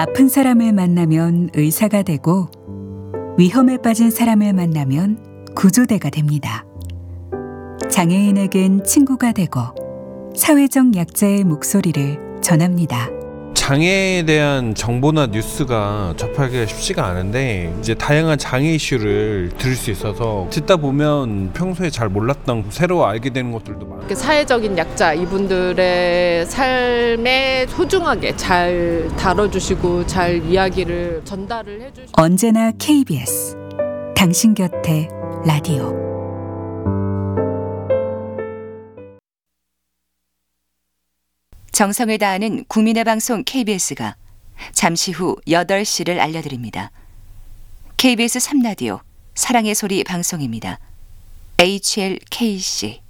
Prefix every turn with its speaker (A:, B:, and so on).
A: 아픈 사람을 만나면 의사가 되고 위험에 빠진 사람을 만나면 구조대가 됩니다. 장애인에겐 친구가 되고 사회적 약자의 목소리를 전합니다.
B: 장애에 대한 정보나 뉴스가 접하기가 쉽지가 않은데 이제 다양한 장애 이슈를 들을 수 있어서 듣다 보면 평소에 잘 몰랐던 새로 알게 되는 것들도 많아요.
C: 사회적인 약자 이분들의 삶에 소중하게 잘 다뤄주시고 잘 이야기를 전달을 해주시고
A: 언제나 KBS 당신 곁에 라디오.
D: 정성을 다하는 국민의 방송 KBS가 잠시 후 8시를 알려드립니다. KBS 3라디오 사랑의 소리 방송입니다. HLKC